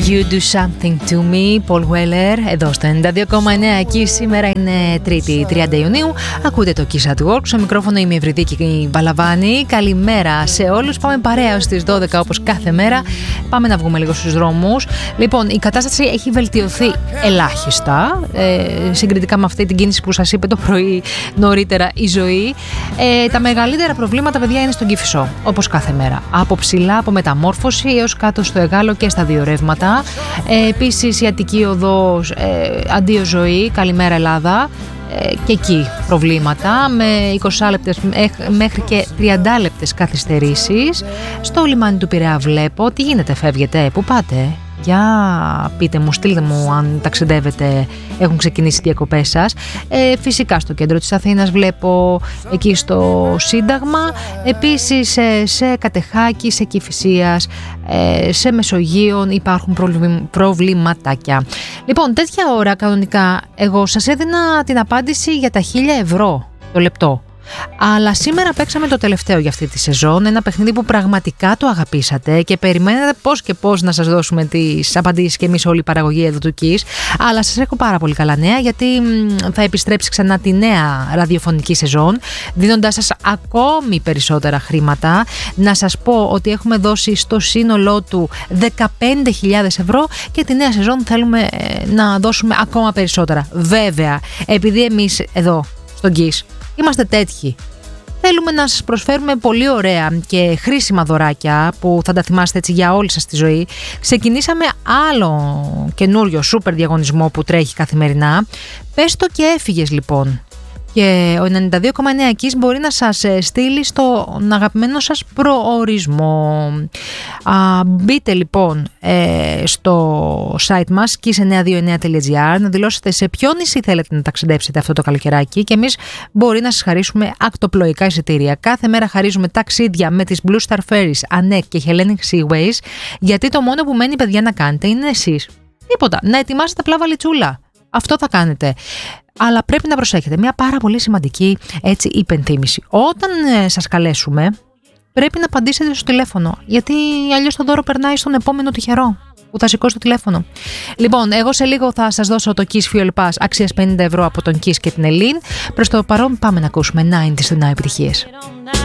You do something to me, Paul Weller, εδώ στο 92,9 εκεί. Σήμερα είναι Τρίτη, 30 Ιουνίου. Ακούτε το Kiss at Work. Στο μικρόφωνο είμαι η Ευρυδίκη Βαλαβάνη. Καλημέρα σε όλους. Πάμε παρέα στις 12 όπως κάθε μέρα. Πάμε να βγούμε λίγο στους δρόμους. Λοιπόν, η κατάσταση έχει βελτιωθεί ελάχιστα συγκριτικά με αυτή την κίνηση που σας είπε το πρωί νωρίτερα η Ζωή. Τα μεγαλύτερα προβλήματα, παιδιά, είναι στον Κηφισό, όπως κάθε μέρα. Από ψηλά, από μεταμόρφωση έως κάτω στο Εγάλο και στα δύο ρεύματα. Επίσης η Αττική Οδός, αντίο Ζωή, καλημέρα Ελλάδα. Και εκεί προβλήματα με 20 λεπτές μέχρι και 30 λεπτές καθυστερήσεις. Στο λιμάνι του Πειραιά βλέπω. Τι γίνεται, φεύγετε, πού πάτε? Για πείτε μου, στείλτε μου αν ταξιδεύετε, έχουν ξεκινήσει οι διακοπές σας. Φυσικά στο κέντρο της Αθήνας βλέπω, εκεί στο Σύνταγμα. Επίσης σε Κατεχάκη, σε Κηφισίας, σε Μεσογείων υπάρχουν προβληματάκια. Λοιπόν, τέτοια ώρα κανονικά εγώ σας έδινα την απάντηση για τα 1.000 ευρώ το λεπτό. Αλλά σήμερα παίξαμε το τελευταίο για αυτή τη σεζόν, ένα παιχνίδι που πραγματικά το αγαπήσατε και περιμένετε πώς και πώς να σας δώσουμε τις απαντήσεις και εμείς όλη η παραγωγή εδώ του KISS. Αλλά σας έχω πάρα πολύ καλά νέα, γιατί θα επιστρέψει ξανά τη νέα ραδιοφωνική σεζόν, δίνοντάς σας ακόμη περισσότερα χρήματα. Να σας πω ότι έχουμε δώσει στο σύνολό του 15.000 ευρώ και τη νέα σεζόν θέλουμε να δώσουμε ακόμα περισσότερα. Βέβαια, επειδή εμείς εδώ στον KISS είμαστε τέτοιοι, θέλουμε να σας προσφέρουμε πολύ ωραία και χρήσιμα δωράκια που θα τα θυμάστε έτσι για όλη σας τη ζωή. Ξεκινήσαμε άλλο καινούριο σούπερ διαγωνισμό που τρέχει καθημερινά. Πες το και έφυγες, λοιπόν. Και ο 92,9 KISS μπορεί να σας στείλει στον αγαπημένο σας προορισμό. Μπείτε λοιπόν στο site μας kiss929.gr να δηλώσετε σε ποιο νησί θέλετε να ταξιδέψετε αυτό το καλοκαιράκι και εμείς μπορεί να σας χαρίσουμε ακτοπλοϊκά εισιτήρια. Κάθε μέρα χαρίζουμε ταξίδια με τις Blue Star Ferries, ANEC και Hellenic Seaways, γιατί το μόνο που μένει, παιδιά, να κάνετε είναι εσείς. Τίποτα, να ετοιμάσετε απλά βαλιτσούλα. Αυτό θα κάνετε. Αλλά πρέπει να προσέχετε. Μια πάρα πολύ σημαντική έτσι υπενθύμηση. Όταν σας καλέσουμε, πρέπει να απαντήσετε στο τηλέφωνο. Γιατί αλλιώς το δώρο περνάει στον επόμενο τυχερό που θα σηκώσει το τηλέφωνο. Λοιπόν, εγώ σε λίγο θα σας δώσω το KISS Fuel Pass αξίας 50 ευρώ από τον KISS και την Ελλήν. Προς το παρόν πάμε να ακούσουμε 90's to 9 επιτυχίες.